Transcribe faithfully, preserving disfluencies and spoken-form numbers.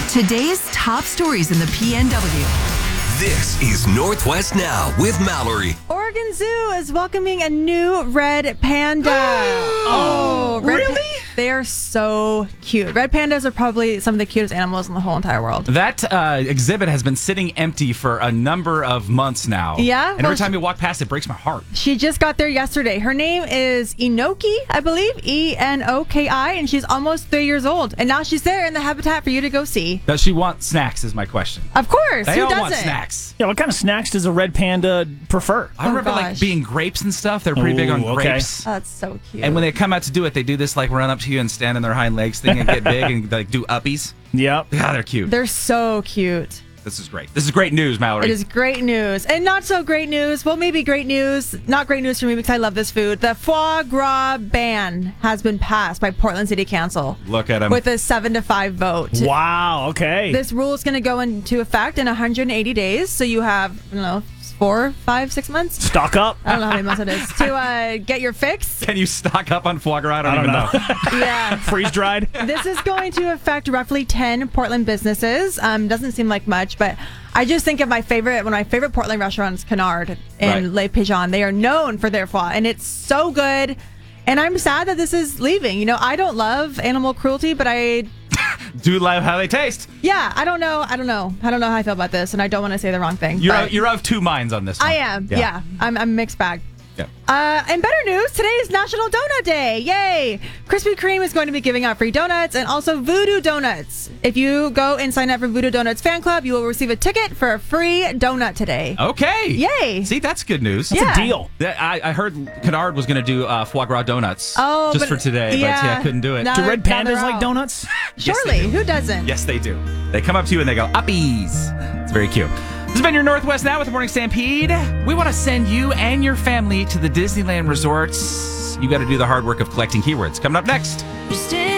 Today's top stories in the P N W. This is Northwest Now with Mallory. Oregon Zoo is welcoming a new red panda. Oh, red really? Pa- they are so cute. Red pandas are probably some of the cutest animals in the whole entire world. That uh, exhibit has been sitting empty for a number of months now. Yeah? And every Well, time you walk past, it breaks my heart. She just got there yesterday. Her name is Enoki, I believe, E N O K I, and she's almost three years old. And now she's there in the habitat for you to go see. Does she want snacks is my question. Of course. They Who all doesn't? want snacks. Yeah, what kind of snacks does a red panda prefer? I remember like gosh. being grapes and stuff. They're pretty big on Ooh, okay. grapes. Oh, that's so cute. And when they come out to do it, they do this like run up to you and stand on their hind legs thing and get big and like do uppies. Yep. Yeah, they're cute. They're so cute. This is great. This is great news, Mallory. It is great news. And not so great news. Well, maybe great news. Not great news for me because I love this food. The foie gras ban has been passed by Portland City Council. Look at them. With a seven to five vote. Wow, okay. This rule is going to go into effect in one hundred eighty days. So you have, I don't know, four, five, six months? Stock up. I don't know how many months it is. To uh, get your fix. Can you stock up on foie gras? I don't, I don't even know. know. Yeah. Freeze dried. This is going to affect roughly ten Portland businesses. Um, doesn't seem like much, but I just think of my favorite, one of my favorite Portland restaurants, Canard and Right. Les Pigeons. They are known for their foie, and it's so good. And I'm sad that this is leaving. You know, I don't love animal cruelty, but I, Do love how they taste. yeah, I don't know. I don't know. I don't know how I feel about this, and I don't want to say the wrong thing. You're, but you're of two minds on this one. I am. Yeah, I'm, I'm a mixed bag. Yeah. Uh, and better news, today is National Donut Day. Yay! Krispy Kreme is going to be giving out free donuts and also Voodoo Donuts. If you go and sign up for Voodoo Donuts fan club, you will receive a ticket for a free donut today. Okay. Yay. See, that's good news. That's Yeah. a deal. That- I, I heard Canard was going to do uh, foie gras donuts Oh, just but- for today, yeah. but yeah, I couldn't do it. No. Do red Now they're pandas like out. donuts? Yes, Surely, they do. who doesn't? Yes, they do. They come up to you and they go, uppies. It's very cute. This has been your Northwest Now with the Morning Stampede. We want to send you and your family to the Disneyland resorts. You got to do the hard work of collecting keywords. Coming up next.